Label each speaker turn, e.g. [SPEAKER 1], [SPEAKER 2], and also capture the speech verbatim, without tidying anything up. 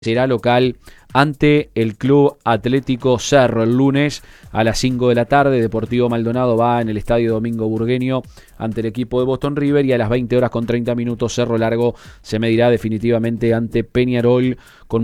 [SPEAKER 1] será local ante el Club Atlético Cerro el lunes a las cinco de la tarde. Deportivo Maldonado va en el Estadio Domingo Burgueño ante el equipo de Boston River, y a las veinte horas con treinta minutos Cerro Largo se medirá definitivamente ante Peñarol con